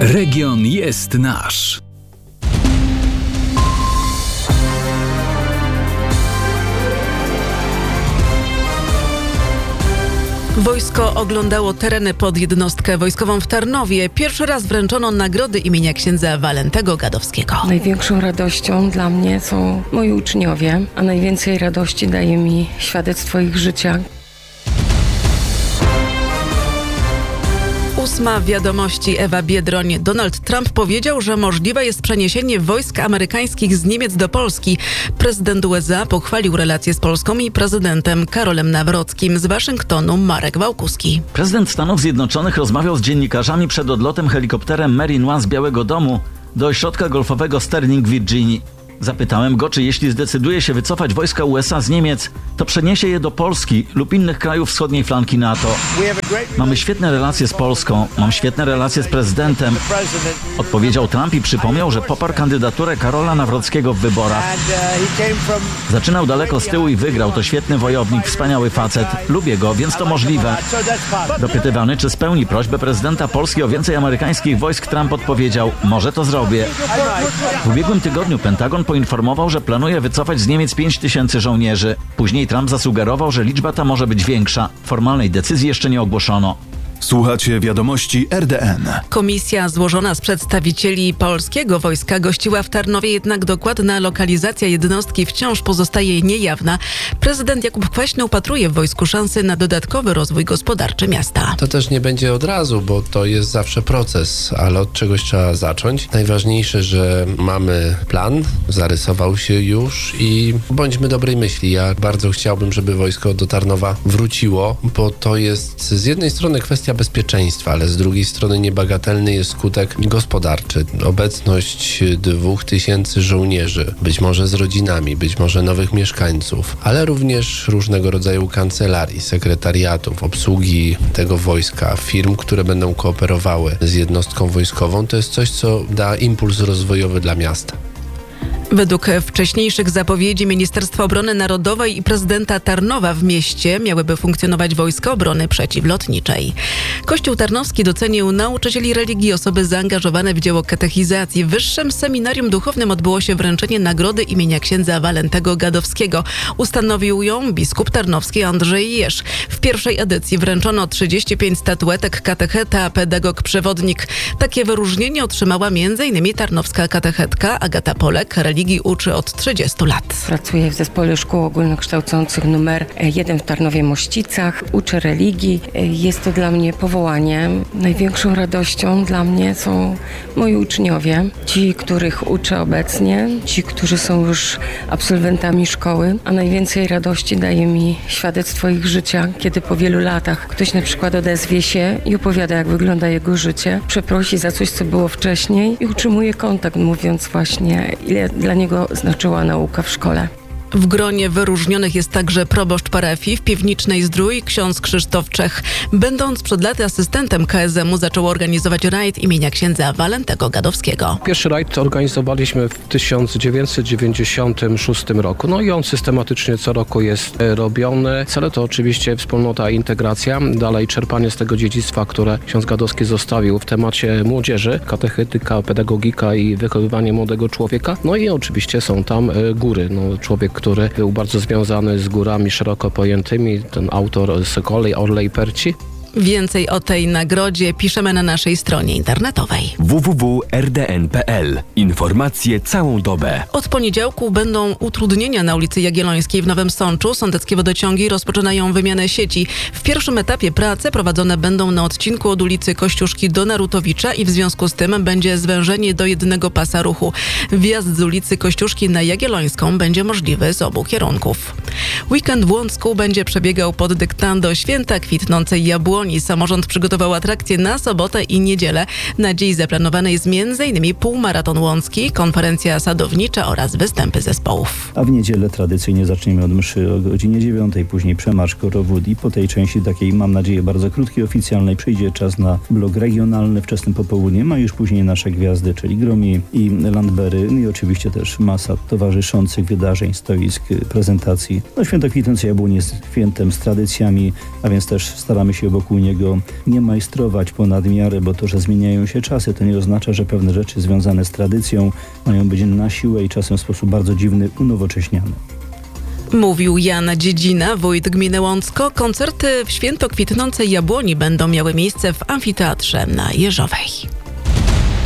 Region jest nasz. Wojsko oglądało tereny pod jednostkę wojskową w Tarnowie. Pierwszy raz wręczono nagrody imienia księdza Walentego Gadowskiego. Największą radością dla mnie są moi uczniowie, a najwięcej radości daje mi świadectwo ich życia. 8 Wiadomości, Ewa Biedroń. Donald Trump powiedział, że możliwe jest przeniesienie wojsk amerykańskich z Niemiec do Polski. Prezydent USA pochwalił relacje z Polską i prezydentem Karolem Nawrockim. Z Waszyngtonu Marek Wałkuski. Prezydent Stanów Zjednoczonych rozmawiał z dziennikarzami przed odlotem helikopterem Marine One z Białego Domu do ośrodka golfowego Sterling w Virginii. Zapytałem go, czy jeśli zdecyduje się wycofać wojska USA z Niemiec, to przeniesie je do Polski lub innych krajów wschodniej flanki NATO. Mamy świetne relacje z Polską, mam świetne relacje z prezydentem, odpowiedział Trump i przypomniał, że poparł kandydaturę Karola Nawrockiego w wyborach. Zaczynał daleko z tyłu i wygrał, to świetny wojownik, wspaniały facet, lubię go, więc to możliwe. Dopytywany, czy spełni prośbę prezydenta Polski o więcej amerykańskich wojsk, Trump odpowiedział, może to zrobię. W ubiegłym tygodniu Pentagon poinformował, że planuje wycofać z Niemiec 5000 żołnierzy. Później Trump zasugerował, że liczba ta może być większa. Formalnej decyzji jeszcze nie ogłoszono. Słuchacie wiadomości RDN. Komisja złożona z przedstawicieli polskiego wojska gościła w Tarnowie, jednak dokładna lokalizacja jednostki wciąż pozostaje niejawna. Prezydent Jakub Kwaśny upatruje w wojsku szansy na dodatkowy rozwój gospodarczy miasta. To też nie będzie od razu, bo to jest zawsze proces, ale od czegoś trzeba zacząć. Najważniejsze, że mamy plan, zarysował się już i bądźmy dobrej myśli. Ja bardzo chciałbym, żeby wojsko do Tarnowa wróciło, bo to jest z jednej strony kwestia bezpieczeństwa, ale z drugiej strony niebagatelny jest skutek gospodarczy. Obecność 2000 żołnierzy, być może z rodzinami, być może nowych mieszkańców, ale również różnego rodzaju kancelarii, sekretariatów, obsługi tego wojska, firm, które będą kooperowały z jednostką wojskową, to jest coś, co da impuls rozwojowy dla miasta. Według wcześniejszych zapowiedzi Ministerstwa Obrony Narodowej i prezydenta Tarnowa w mieście miałyby funkcjonować wojska obrony przeciwlotniczej. Kościół Tarnowski docenił nauczycieli religii, osoby zaangażowane w dzieło katechizacji. W Wyższym Seminarium Duchownym odbyło się wręczenie nagrody imienia księdza Walentego Gadowskiego. Ustanowił ją biskup tarnowski Andrzej Jerz. W pierwszej edycji wręczono 35 statuetek katecheta, pedagog, przewodnik. Takie wyróżnienie otrzymała m.in. tarnowska katechetka Agata Polek. Religii uczy od 30 lat. Pracuję w zespole szkół ogólnokształcących numer 1 w Tarnowie Mościcach. Uczę religii. Jest to dla mnie powołanie. Największą radością dla mnie są moi uczniowie. Ci, których uczę obecnie, ci, którzy są już absolwentami szkoły, a najwięcej radości daje mi świadectwo ich życia, kiedy po wielu latach ktoś na przykład odezwie się i opowiada, jak wygląda jego życie, przeprosi za coś, co było wcześniej i utrzymuje kontakt, mówiąc właśnie, ile dla niego znaczyła nauka w szkole. W gronie wyróżnionych jest także proboszcz parafii w Piwnicznej Zdrój, ksiądz Krzysztof Czech. Będąc przed laty asystentem KSM-u, zaczął organizować rajd imienia księdza Walentego Gadowskiego. Pierwszy rajd organizowaliśmy w 1996 roku. No i on systematycznie co roku jest robiony. Cele to oczywiście wspólnota i integracja, dalej czerpanie z tego dziedzictwa, które ksiądz Gadowski zostawił w temacie młodzieży, katechetyka, pedagogika i wychowywanie młodego człowieka. No i oczywiście są tam góry. Człowiek, który był bardzo związany z górami szeroko pojętymi, ten autor Sokolej, Orlej, Perci. Więcej o tej nagrodzie piszemy na naszej stronie internetowej. www.rdn.pl. Informacje całą dobę. Od poniedziałku będą utrudnienia na ulicy Jagiellońskiej w Nowym Sączu. Sądeckie Wodociągi rozpoczynają wymianę sieci. W pierwszym etapie prace prowadzone będą na odcinku od ulicy Kościuszki do Narutowicza i w związku z tym będzie zwężenie do jednego pasa ruchu. Wjazd z ulicy Kościuszki na Jagiellońską będzie możliwy z obu kierunków. Weekend w Łącku będzie przebiegał pod dyktando Święta Kwitnącej Jabłoni. Samorząd przygotował atrakcje na sobotę i niedzielę. Na dziś zaplanowany jest m.in. półmaraton łącki, konferencja sadownicza oraz występy zespołów. A w niedzielę tradycyjnie zaczniemy od mszy o godzinie 9, później przemarsz, korowód i po tej części takiej, mam nadzieję, bardzo krótkiej, oficjalnej przyjdzie czas na blok regionalny wczesnym popołudniem, a już później nasze gwiazdy, czyli Gromi i Landbery, i oczywiście też masa towarzyszących wydarzeń, stoisk, prezentacji. Święto Kwitnącej Jabłoni jest świętem z tradycjami, a więc też staramy się wokół wokół niego nie majstrować ponad miarę, bo to, że zmieniają się czasy, to nie oznacza, że pewne rzeczy związane z tradycją mają być na siłę i czasem w sposób bardzo dziwny unowocześniane. Mówił Jan Dziedzina, wójt gminy Łącko. Koncerty w święto kwitnącej jabłoni będą miały miejsce w amfiteatrze na Jeżowej.